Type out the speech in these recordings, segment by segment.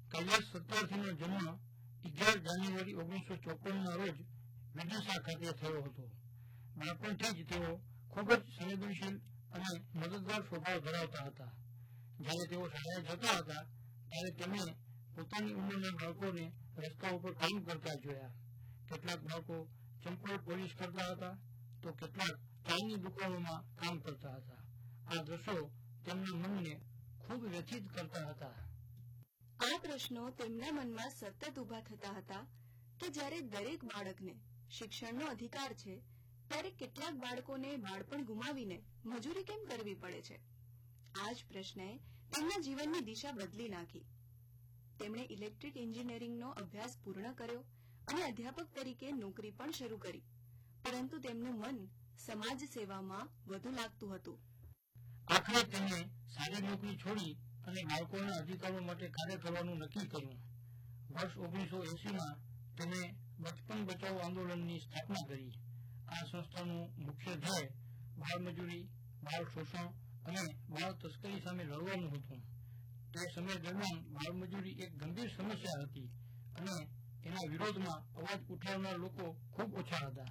કૈલાસ સત્યાર્થીનો જન્મ 11 જાન્યુઆરી 1954ના રોજ વિદિશા ખાતે થયો હતો. બાળપણથી જ તેઓ ખૂબ જ સંવેદનશીલ અને મદદગાર સ્વભાવ ધરાવતા હતા. જ્યારે તેઓ શાળાએ જતા હતા ત્યારે તેમણે પોતાની ઉંમરના બાળકોને રસ્તા ઉપર કામ કરતા જોયા. કેટલાક બાળકો ચંપલ પોલિશ કરતા હતા તો કેટલાક ચાયની દુકાનોમાં કામ કરતા હતા. આ દ્રશ્યો તેમના મનને ખૂબ વ્યથિત કરતા હતા. આ પ્રશ્નો તેમના મનમાં સતત ઊભા થતા હતા કે જ્યારે દરેક બાળકને શિક્ષણનો અધિકાર છે ત્યારે કેટલાક બાળકોને બાળપણ ગુમાવીને મજૂરી કેમ કરવી પડે છે. આ જ પ્રશ્નએ તેમના જીવનની દિશા બદલી નાખી. તેમણે ઇલેક્ટ્રિક એન્જિનિયરિંગનો અભ્યાસ પૂર્ણ કર્યો અને અધ્યાપક તરીકે નોકરી પણ શરૂ કરી, પરંતુ તેમનું મન સમાજ સેવામાં વધુ લાગતું હતું. આખરે તેમણે સારી નોકરી છોડી અને બાળકોના અધિકારો માટે કાર્ય કરવાનું નક્કી કર્યું. વર્ષ 1980માં તેમણે બચપન બચાવો આંદોલનની સ્થાપના કરી. આ સંસ્થાનું મુખ્ય ધ્યેય બાળમજૂરી, બાળ શોષણ અને બાળ તસ્કરી સામે લડવાનું હતું. તે સમય દરમિયાન બાળમજૂરી એક ગંભીર સમસ્યા હતી અને એના વિરોધમાં અવાજ ઉઠાવનાર લોકો ખૂબ ઓછા હતા.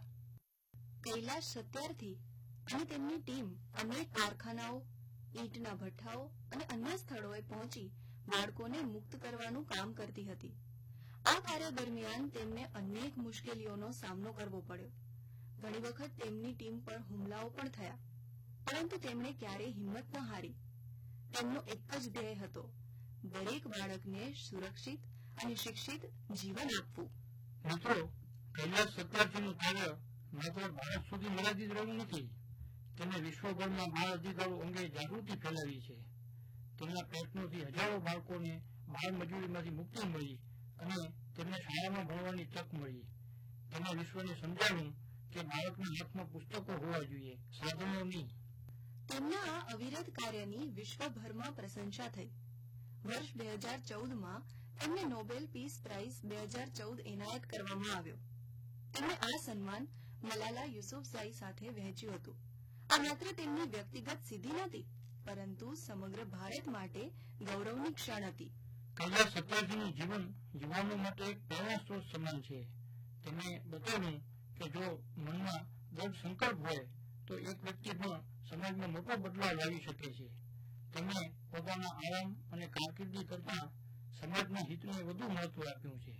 કૈલાશ સત્યાર્થી અને તેમની ટીમ અનેક કારખાનાઓ, ઈંટના ભઠ્ઠાઓ અને અન્ય સ્થળોએ પહોંચી બાળકોને મુક્ત કરવાનું કામ કરતી હતી. આ કાર્ય દરમિયાન તેમને અનેક મુશ્કેલીઓનો સામનો કરવો પડ્યો. ઘણી વખત તેમની ટીમ પર હુમલાઓ પણ થયા, પરંતુ તેમણે ક્યારેય હિંમત ન હારી. તેમનો એક જ ધ્યેય હતો, દરેક બાળકને સુરક્ષિત અને શિક્ષિત જીવન આપવું. મિત્રો, કૈલાસ સત્યાર્થીનું કાર્ય માત્ર ભારત સુધી મર્યાદિત રહ્યું નથી. તેમણે વિશ્વભરમાં બાળ અધિકારો અંગે જાગૃતિ ફેલાવી છે. તેમના પ્રયત્નોથી હજારો બાળકોને બાળ મજૂરીમાંથી મુક્તિ મળી અને તેમને શાળામાં ભણવાની તક મળી. તેમણે વિશ્વને સમજાવ્યું કે બાળકના હાથમાં પુસ્તકો હોવા જોઈએ, સાધનો નહીં. તેમના આ અવિરત કાર્યની વિશ્વભરમાં પ્રશંસા થઈ. વર્ષ 2014માં તેમને નોબેલ પીસ પ્રાઇઝ 2014 એનાયત કરવામાં આવ્યો. તેમણે આ સન્માન મલાલા યુસુફઝાઈ સાથે વહેંચ્યું હતું. આ માત્ર તેમની વ્યક્તિગત સિદ્ધિ નથી, પરંતુ સમગ્ર ભારત માટે ગૌરવની ક્ષણ હતી. કૈલાસ સત્યાર્થીનું જીવન યુવાનો માટે એક પ્રેરણા સ્ત્રોત સમાન છે. તેમણે બતાવ્યું કે જો મનમાં દૃઢ સંકલ્પ હોય તો એક વ્યક્તિ પણ સમાજમાં મોટો બદલાવ લાવી શકે છે. તેમણે પોતાના આરામ અને કારકિર્દી કરતા સમાજના હિતને વધુ મહત્વ આપ્યું છે.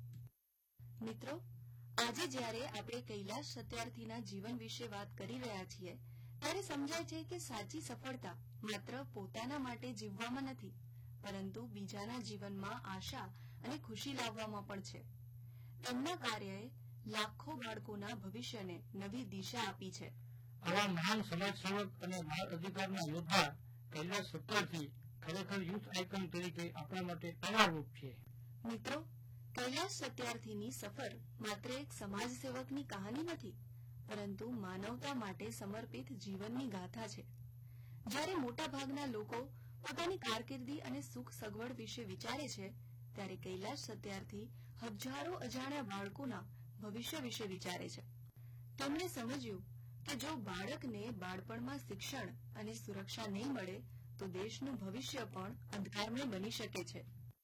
મિત્રો, આજે જ્યારે આપણે કૈલાશ સત્યાર્થીના જીવન વિશે વાત કરી રહ્યા છીએ ત્યારે સમજાય છે કે સાચી સફળતા માત્ર પોતાના માટે જીવવામાં નથી, પરંતુ બીજાના જીવનમાં આશા અને ખુશી લાવવામાં પણ છે. તેમના કાર્યએ લાખો બાળકોના ભવિષ્યને નવી દિશા આપી છે. આવા મહાન સમાજ સેવક અને બાળ અધિકારના યોદ્ધા કૈલાસ સત્યાર્થી ખરેખર યુથ આઇકન તરીકે આપણા માટે પ્રેરણારૂપ છે. મિત્રો, કૈલાશ સત્યાર્થીની સફર માત્ર એક સમાજ સેવકની કહાની નથી, પરંતુ માનવતા માટે સમર્પિત જીવનની ગાથા છે. જ્યારે મોટા ભાગના લોકો પોતાની કારકિર્દી અને સુખ સગવડ વિશે વિચારે છે, ત્યારે કૈલાશ સત્યાર્થી હજારો અજાણ્યા બાળકોના ભવિષ્ય વિશે વિચારે છે. તેમણે સમજ્યું કે જો બાળકને બાળપણમાં શિક્ષણ અને સુરક્ષા નહીં મળે તો દેશનું ભવિષ્ય પણ અંધકારમય બની શકે છે.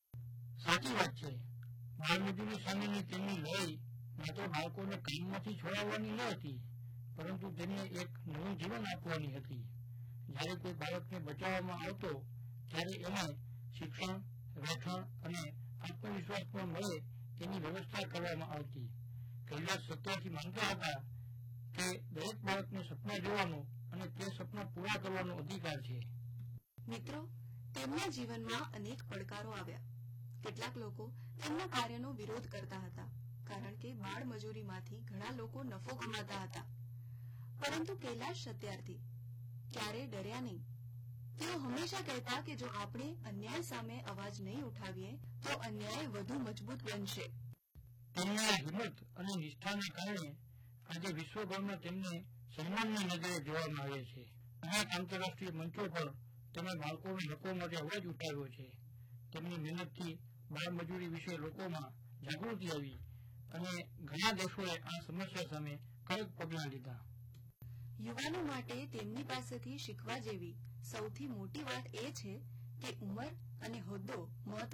સાચી વાત છે. બાળમજૂરી સામેની તેમની લડાઈ માત્ર બાળકોને કામમાંથી છોડાવવાની ન હતી, પરંતુ તેમને એક નવું જીવન આપવાની હતી. જ્યારે કોઈ બાળકને બચાવવામાં આવતો ત્યારે એને શિક્ષણ, રહેઠાણ અને આત્મવિશ્વાસ પણ મળે તેની વ્યવસ્થા કરવામાં આવતી. કૈલાસ સત્યાર્થી માનતા હતા કે દરેક બાળકને સપના જોવાનો અને તે સપના પૂરા કરવાનો અધિકાર છે. મિત્રો, તેમના જીવનમાં અનેક પડકારો આવ્યા. કેટલાક લોકો તેમના કાર્યનો વિરોધ કરતા હતા, કારણ કે બાળ મજૂરીમાંથી ઘણા લોકો નફો કમાતા હતા. પરંતુ કૈલાશ સત્યાર્થી ક્યારેય ડર્યા નહીં. તેઓ હંમેશા કહેતા કે જો આપણે અન્યાય સામે અવાજ નહીં ઉઠાવીએ તો અન્યાય વધુ મજબૂત બનશે. તેમની હિંમત અને નિષ્ઠાના કારણે આજે વિશ્વભરમાં તેમને સન્માનની નજરે જોવામાં આવે છે. અનેક આંતરરાષ્ટ્રીય મંચો પર તેમણે બાળકોના હકો માટે અવાજ ઉઠાવ્યો છે. તેમની મહેનતથી બાળ મજૂરી વિશે લોકોમાં જાગૃતિ આવી અને ઘણા દેશોએ આ સમસ્યા સામે કડક પગલાં લીધા. યુવાનો માટે તેમની પાસેથી શીખવા જેવી સૌથી મોટી વાત એ છે કે ઉંમર અને હોદ્દો મહત્વ